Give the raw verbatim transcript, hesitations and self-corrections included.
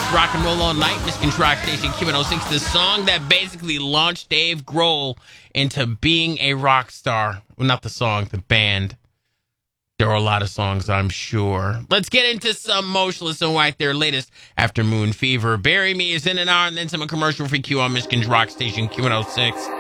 Rock and Roll All Night, Michigan's Rock Station Q one oh six, the song that basically launched Dave Grohl into being a rock star. Well, not the song, the band. There are a lot of songs, I'm sure. Let's get into some Motionless in White, their latest After Moon Fever. Bury Me is in an hour, and then some commercial free Q on Michigan's Rock Station Q one oh six.